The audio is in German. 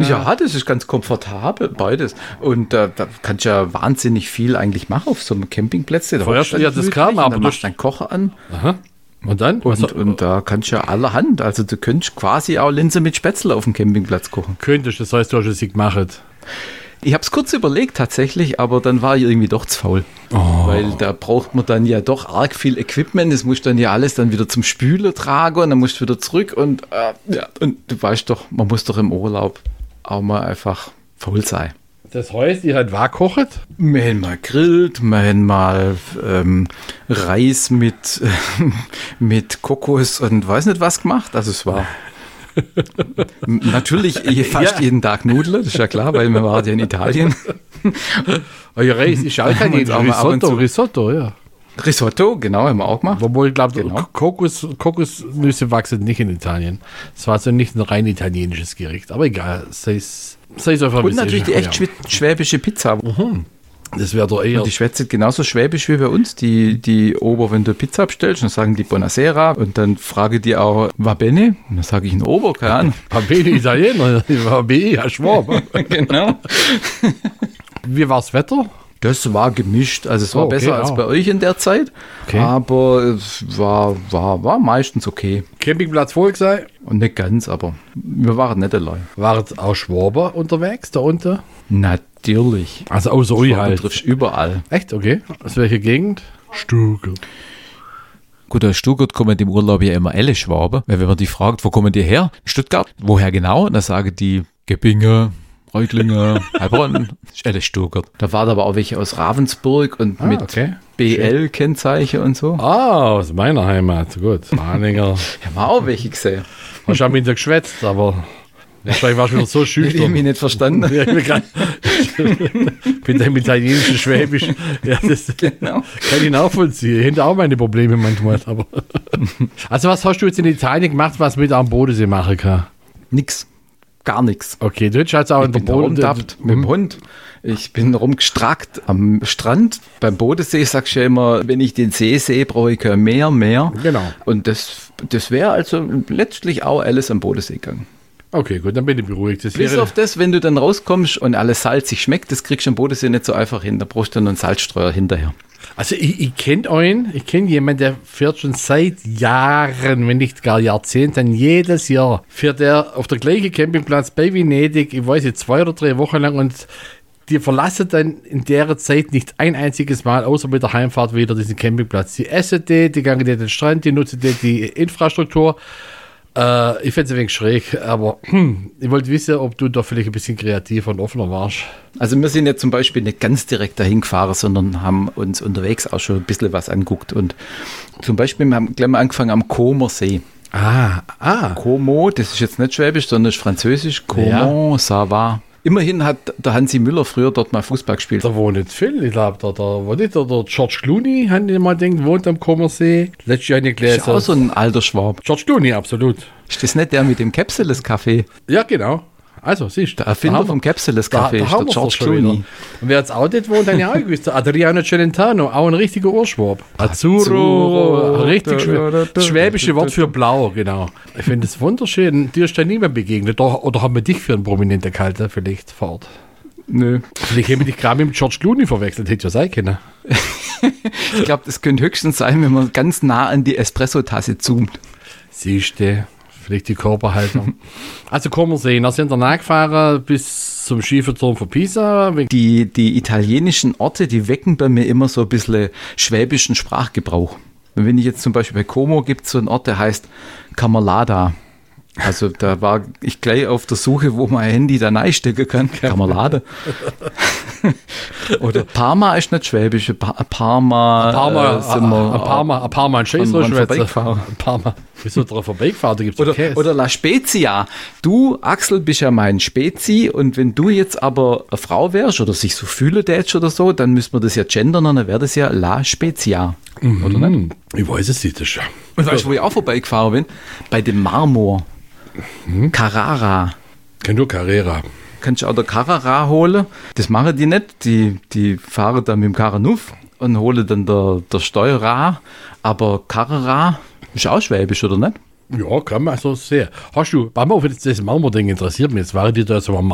Ja, das ist ganz komfortabel, beides. Und da kannst du ja wahnsinnig viel eigentlich machen auf so einem Campingplatz. Das kam, aber du machst deinen Kocher an. Aha. Und dann? Und da kannst du ja allerhand. Also du könntest quasi auch Linse mit Spätzle auf dem Campingplatz kochen. Könntest, das heißt, du hast es gemacht. Ich habe es kurz überlegt tatsächlich, aber dann war ich irgendwie doch zu faul. Weil da braucht man dann ja doch arg viel Equipment. Das musst du dann ja alles dann wieder zum Spülen tragen und dann musst du wieder zurück. Und du weißt doch, man muss doch im Urlaub auch mal einfach faul sein. Das heißt, ihr habt was gekocht? Wir haben mal grillt, wir haben mal Reis mit Kokos und weiß nicht was gemacht. Also es war natürlich fast jeden Tag Nudeln, das ist ja klar, weil wir waren ja in Italien. Euer Reis ist auch Risotto, ja. Risotto, genau, haben wir auch gemacht. Obwohl ich glaube, Genau. Kokosnüsse wachsen nicht in Italien. Das war also nicht ein rein italienisches Gericht. Aber egal, sei es einfach ein Und natürlich die echt schwäbische Pizza. Das wäre doch eher. Und die schwätzt genauso schwäbisch wie bei uns. Die Ober, wenn du Pizza bestellst, dann sagen die Buonasera und dann frage die auch, va bene? Und dann sage ich ein Ober, keine Ahnung. Va bene Italiener, va bene, Herr Schwab. Genau. Wie war das Wetter? Das war gemischt. Also es war besser als bei euch in der Zeit. Okay. Aber es war meistens okay. Campingplatz voll sei. Und nicht ganz, aber wir waren nicht allein. Waren auch Schwaber unterwegs da unten? Natürlich. Also außer euch halt. Du triffst überall. Echt? Okay. Aus welcher Gegend? Stuttgart. Gut, aus Stuttgart kommen im Urlaub ja immer alle Schwaben. Weil wenn man die fragt, wo kommen die her? Stuttgart. Woher genau? Und dann sagen die Gebinge, Reutlingen, Heilbronn. Das ist alles Stuttgart. Da waren aber auch welche aus Ravensburg und mit BL-Kennzeichen und so. Aus meiner Heimat. Gut. Mahlinger. Haben wir auch welche gesehen. Hast du auch mit dir geschwätzt, aber wahrscheinlich warst du wieder so Die haben schüchtern. mich nicht verstanden. Ja, mit dem italienischen Schwäbisch. Ja, das Genau. kann ich nachvollziehen. Ich hätte auch meine Probleme manchmal. Aber also was hast du jetzt in Italien gemacht, was mit am Bodensee machen kann? Nix. Gar nichts. Okay, du hättest auch in der Rumtappt mit dem Hund. Ich bin rumgestrackt am Strand. Beim Bodensee sagst du ja immer, wenn ich den See sehe, brauche ich kein mehr. Genau. Und das wäre also letztlich auch alles am Bodensee gegangen. Okay, gut, dann bin ich beruhigt. Das Bis auf das, wenn du dann rauskommst und alles salzig schmeckt, das kriegst du am Bodensee nicht so einfach hin. Da brauchst du dann einen Salzstreuer hinterher. Also ich kenne jemanden, der fährt schon seit Jahren, wenn nicht gar Jahrzehnten, jedes Jahr fährt er auf der gleichen Campingplatz bei Venedig, ich weiß nicht, 2 oder 3 Wochen lang und die verlassen dann in der Zeit nicht ein einziges Mal, außer mit der Heimfahrt wieder diesen Campingplatz. Die essen die gehen den Strand, die nutzen die Infrastruktur. Ich finde es ein wenig schräg, aber ich wollte wissen, ob du da vielleicht ein bisschen kreativer und offener warst. Also wir sind ja zum Beispiel nicht ganz direkt dahin gefahren, sondern haben uns unterwegs auch schon ein bisschen was angeguckt. Und zum Beispiel, wir haben gleich mal angefangen am Comer See. Como, das ist jetzt nicht Schwäbisch, sondern ist Französisch. Comment ça va? Immerhin hat der Hansi Müller früher dort mal Fußball gespielt. Da wohnt nicht viel. Ich glaube, der George Clooney, haben die mal gedacht, wohnt am Comersee. Letztes Jahr nicht gelesen. Ist auch so ein alter Schwab. George Clooney, absolut. Ist das nicht der mit dem Capsules-Café? Ja, genau. Also, siehst du. Der Erfinder vom Capsules-Café ist der George Clooney. Und wer jetzt auch dort wohnt, dann ja auch gewusst. Adriano Celentano, auch ein richtiger Urschwab. Azzurro, richtig das schwäbische Wort für blau, genau. Ich finde es wunderschön. Dir ist da niemand begegnet. Oder haben wir dich für einen Prominenten gehalten, vielleicht vor Ort? Nö. Vielleicht haben wir dich gerade mit dem George Clooney verwechselt, hätte ja sein können. Ich glaube, das könnte höchstens sein, wenn man ganz nah an die Espresso-Tasse zoomt. Siehst du, vielleicht die Körperhaltung. Also Comersee, da sind wir nachgefahren bis zum Schieferturm von Pisa. Die italienischen Orte, die wecken bei mir immer so ein bisschen schwäbischen Sprachgebrauch. Wenn ich jetzt zum Beispiel bei Como gibt es so einen Ort, der heißt Camerlada. Also da war ich gleich auf der Suche, wo man ein Handy da reinstecken kann. Camerlade. Oder Parma ist nicht schwäbisch. Parma, ein Scheißrohrschwätzer. Parma. Wieso drauf vorbeigefahren? Da gibt's oder La Spezia. Du, Axel, bist ja mein Spezi und wenn du jetzt aber eine Frau wärst oder sich so fühle tätst oder so, dann müsste man das ja gendern und dann wäre das ja La Spezia. Oder nicht? Ich weiß es nicht. Und weißt du, wo ich auch vorbeigefahren bin? Bei dem Marmor. Carrara. Kenn du Carrera? Kannst du auch der Carrara holen? Das machen die nicht. Die fahren dann mit dem Caranuff und holen dann der Steuerer. Aber Carrara ist auch schwäbisch, oder nicht? Ja, kann man so sehen. Hast du, das Marmor-Ding interessiert mich jetzt. War die da so am